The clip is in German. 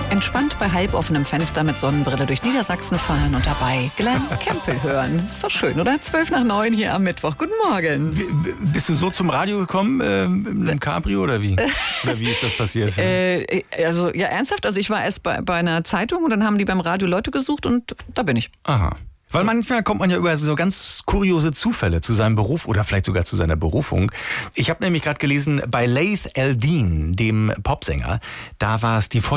Entspannt bei halboffenem Fenster mit Sonnenbrille durch Niedersachsen fahren und dabei Glenn Campbell hören. Ist doch schön, oder? 8:55 hier am Mittwoch. Guten Morgen. Bist du so zum Radio gekommen, mit einem Cabrio oder wie? Oder wie ist das passiert? Also ja, ernsthaft. Also ich war erst bei einer Zeitung und dann haben die beim Radio Leute gesucht und da bin ich. Aha. Weil manchmal kommt man ja über so ganz kuriose Zufälle zu seinem Beruf oder vielleicht sogar zu seiner Berufung. Ich habe nämlich gerade gelesen, bei Laith Eldin, dem Popsänger, da war es die